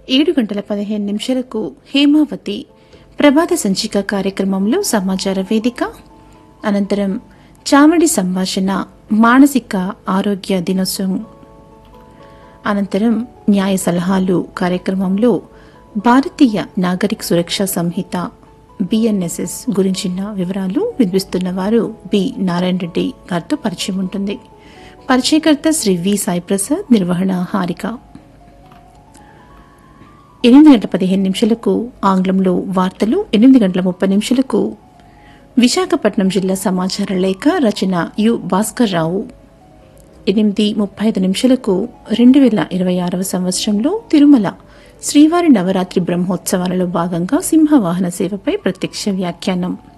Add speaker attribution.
Speaker 1: 7:15 హేమావతి ప్రభాత సంచిక కార్యక్రమంలో సమాచార వేదిక, అనంతరం చావడి సంభాషణ మానసిక ఆరోగ్య దినోత్సవం, అనంతరం న్యాయ సలహాలు కార్యక్రమంలో భారతీయ నాగరిక సురక్షా సంహిత బిఎన్ఎస్ఎస్ గురించిన వివరాలు వినిపిస్తున్నవారు బి నారాయణ రెడ్డి గారితో పరిచయం ఉంటుంది. పరిచయకర్త శ్రీ వి సాయి ప్రసాద్, నిర్వహణ హారిక. 8:15 ఆంగ్లంలో వార్తలు, 8:30 విశాఖపట్నం జిల్లా సమాచార లేఖ, రచన యు భాస్కర్ రావు. 8:35 2026 సంవత్సరంలో తిరుమల శ్రీవారి నవరాత్రి బ్రహ్మోత్సవాలలో భాగంగా సింహవాహన సేవపై ప్రత్యక్ష వ్యాఖ్యానం.